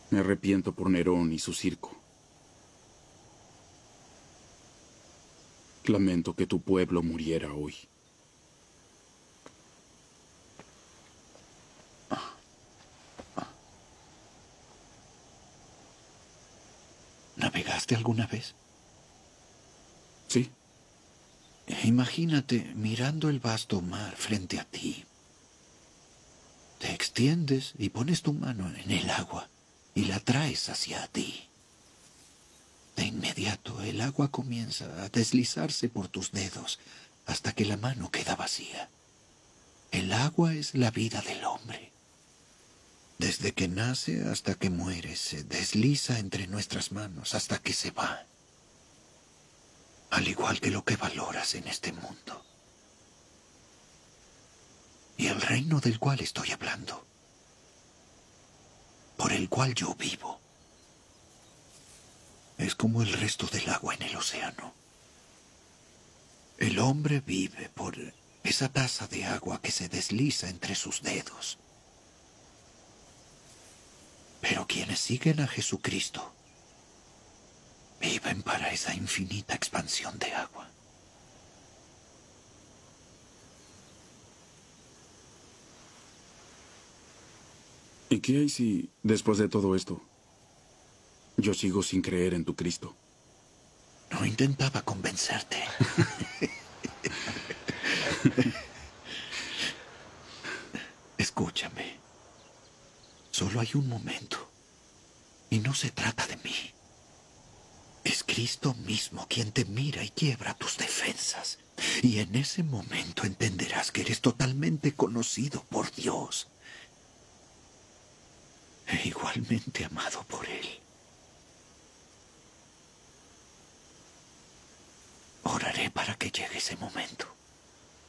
Me arrepiento por Nerón y su circo. Lamento que tu pueblo muriera hoy. ¿Navegaste alguna vez? Sí, Imagínate mirando el vasto mar frente a ti. Te extiendes y pones tu mano en el agua y la traes hacia ti. De inmediato el agua comienza a deslizarse por tus dedos hasta que la mano queda vacía. El agua es la vida del hombre. Desde que nace hasta que muere, se desliza entre nuestras manos hasta que se va. Al igual que lo que valoras en este mundo. Y el reino del cual estoy hablando, por el cual yo vivo, es como el resto del agua en el océano. El hombre vive por esa taza de agua que se desliza entre sus dedos. Pero quienes siguen a Jesucristo viven para esa infinita expansión de agua. ¿y qué hay si, después de todo esto, yo sigo sin creer en tu Cristo? No intentaba convencerte. Escúchame. Solo hay un momento. Y no se trata de mí. Es Cristo mismo quien te mira y quiebra tus defensas. Y en ese momento entenderás que eres totalmente conocido por Dios. E igualmente amado por Él. Oraré para que llegue ese momento.